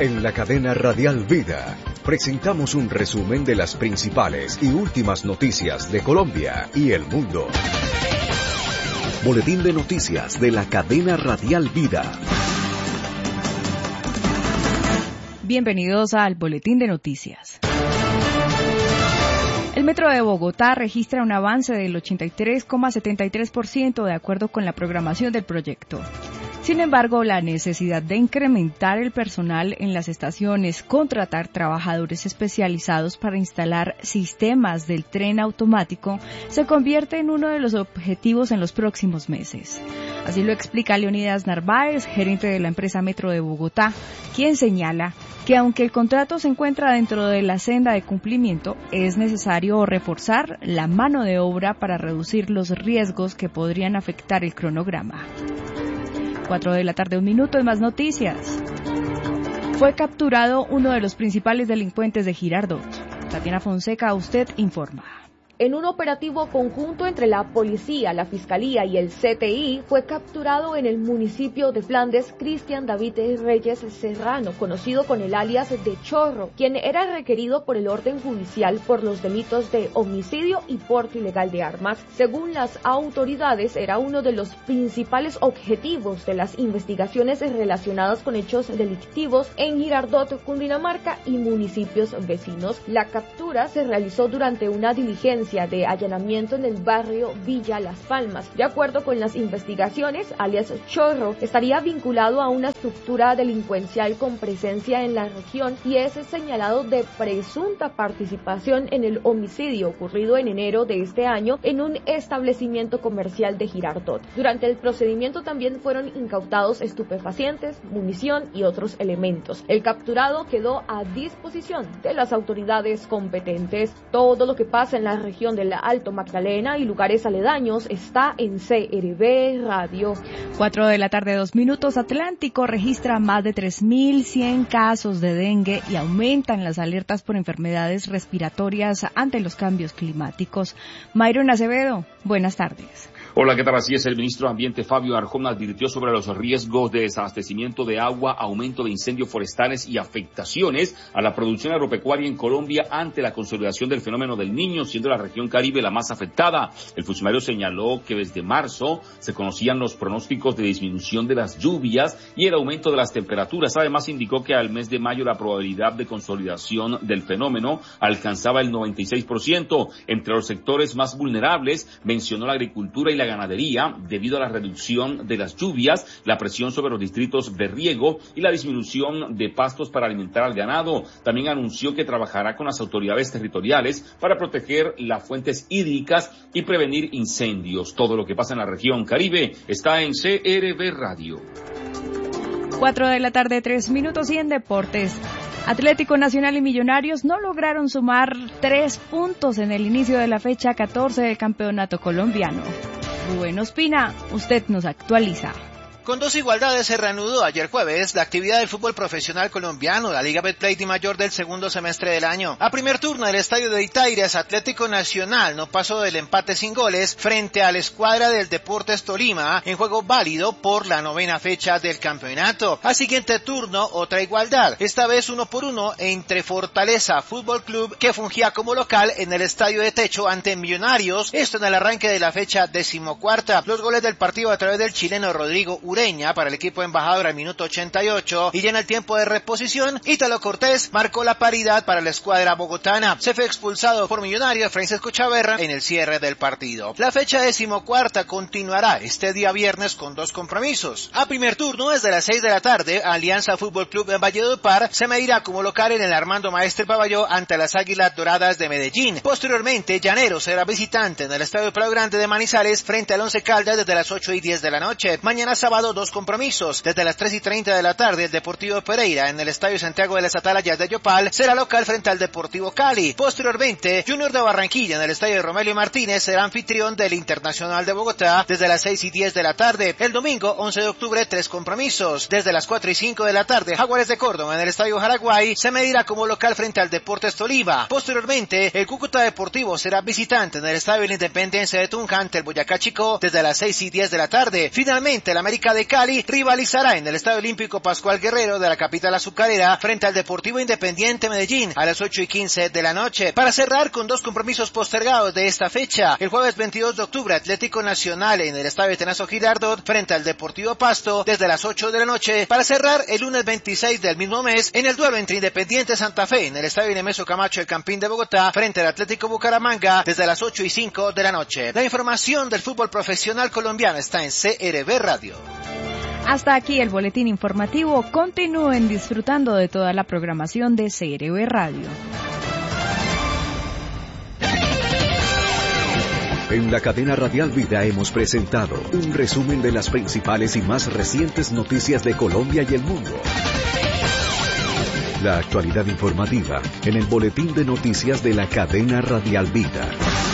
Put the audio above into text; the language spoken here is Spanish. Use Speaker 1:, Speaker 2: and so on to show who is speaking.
Speaker 1: En la cadena Radial Vida presentamos un resumen de las principales y últimas noticias de Colombia y el mundo. Boletín de noticias de la cadena Radial Vida.
Speaker 2: Bienvenidos al Boletín de Noticias. El Metro de Bogotá registra un avance del 83,73% de acuerdo con la programación del proyecto. Sin embargo, la necesidad de incrementar el personal en las estaciones, contratar trabajadores especializados para instalar sistemas del tren automático, se convierte en uno de los objetivos en los próximos meses. Así lo explica Leonidas Narváez, gerente de la empresa Metro de Bogotá, quien señala que aunque el contrato se encuentra dentro de la senda de cumplimiento, es necesario reforzar la mano de obra para reducir los riesgos que podrían afectar el cronograma. 4 de la tarde, 1 minuto, y más noticias. Fue capturado uno de los principales delincuentes de Girardot. Tatiana Fonseca, usted informa.
Speaker 3: En un operativo conjunto entre la policía, la fiscalía y el CTI, fue capturado en el municipio de Flandes Cristian David Reyes Serrano, conocido con el alias de Chorro, quien era requerido por el orden judicial por los delitos de homicidio y porte ilegal de armas. Según las autoridades, era uno de los principales objetivos de las investigaciones relacionadas con hechos delictivos en Girardot, Cundinamarca y municipios vecinos. La captura se realizó durante una diligencia de allanamiento en el barrio Villa Las Palmas. De acuerdo con las investigaciones, alias Chorro estaría vinculado a una estructura delincuencial con presencia en la región y es señalado de presunta participación en el homicidio ocurrido en enero de este año en un establecimiento comercial de Girardot. Durante el procedimiento también fueron incautados estupefacientes, munición y otros elementos. El capturado quedó a disposición de las autoridades competentes. Todo lo que pasa en la región del Alto Magdalena y lugares aledaños está en CRB Radio.
Speaker 2: 4 de la tarde, 2 minutos. Atlántico registra más de 3.100 casos de dengue y aumentan las alertas por enfermedades respiratorias ante los cambios climáticos. Mayron Acevedo, buenas tardes.
Speaker 4: Hola, ¿qué tal? Así es, el ministro de Ambiente Fabio Arjona advirtió sobre los riesgos de desabastecimiento de agua, aumento de incendios forestales y afectaciones a la producción agropecuaria en Colombia ante la consolidación del fenómeno del Niño, siendo la región Caribe la más afectada. El funcionario señaló que desde marzo se conocían los pronósticos de disminución de las lluvias y el aumento de las temperaturas. Además, indicó que al mes de mayo la probabilidad de consolidación del fenómeno alcanzaba el 96%. Entre los sectores más vulnerables mencionó la agricultura y la ganadería debido a la reducción de las lluvias, la presión sobre los distritos de riego y la disminución de pastos para alimentar al ganado. También anunció que trabajará con las autoridades territoriales para proteger las fuentes hídricas y prevenir incendios. Todo lo que pasa en la región Caribe está en CRB Radio.
Speaker 2: 4 de la tarde, 3 minutos, y en deportes. Atlético Nacional y Millonarios no lograron sumar 3 puntos en el inicio de la fecha 14 del campeonato colombiano. Rubén Ospina, usted nos actualiza.
Speaker 5: Con 2 igualdades se reanudó ayer jueves la actividad del fútbol profesional colombiano, la Liga Betplay Di Mayor del segundo semestre del año. A primer turno del estadio de Itaires, Atlético Nacional no pasó del empate sin goles frente a la escuadra del Deportes Tolima en juego válido por la 9ª fecha del campeonato. Al siguiente turno, otra igualdad, esta vez 1-1 entre Fortaleza Fútbol Club, que fungía como local en el estadio de techo ante Millonarios, esto en el arranque de la fecha 14ª. Los goles del partido a través del chileno Rodrigo Ureña para el equipo embajador al minuto 88 y ya en el tiempo de reposición, Ítalo Cortés marcó la paridad para la escuadra bogotana. Se fue expulsado por Millonarios Francisco Chaverra en el cierre del partido. La fecha 14ª continuará este día viernes con 2 compromisos. A primer turno, desde las 6 de la tarde, Alianza Fútbol Club en Valledupar se medirá como local en el Armando Maestre Paballó ante las Águilas Doradas de Medellín. Posteriormente, Llaneros será visitante en el Estadio Prado Grande de Manizales frente al Once Caldas desde las 8:10 de la noche. Mañana sábado, 2 compromisos. Desde las 3:30 de la tarde, el Deportivo Pereira en el Estadio Santiago de las Atalayas de Yopal será local frente al Deportivo Cali. Posteriormente, Junior de Barranquilla en el Estadio de Romelio Martínez será anfitrión del Internacional de Bogotá desde las 6:10 de la tarde. El domingo 11 de octubre, 3 compromisos. Desde las 4:05 de la tarde, Jaguares de Córdoba en el Estadio Jaraguay se medirá como local frente al Deportes Tolima. Posteriormente, el Cúcuta Deportivo será visitante en el Estadio de la Independencia de Tunja ante el Boyacá Chico desde las 6:10 de la tarde. Finalmente, el América América de Cali rivalizará en el Estadio Olímpico Pascual Guerrero de la capital azucarera frente al Deportivo Independiente Medellín a las 8:15 de la noche. Para cerrar con dos compromisos postergados de esta fecha, el jueves 22 de octubre Atlético Nacional en el Estadio Atanasio Girardot frente al Deportivo Pasto desde las 8 de la noche, para cerrar el lunes 26 del mismo mes en el duelo entre Independiente Santa Fe en el Estadio Nemesio Camacho El Campín de Bogotá frente al Atlético Bucaramanga desde las 8:05 de la noche. La información del fútbol profesional colombiano está en CRB Radio.
Speaker 2: Hasta aquí el boletín informativo. Continúen disfrutando de toda la programación de CRB Radio.
Speaker 1: En la cadena radial Vida hemos presentado un resumen de las principales y más recientes noticias de Colombia y el mundo. La actualidad informativa en el boletín de noticias de la cadena radial Vida.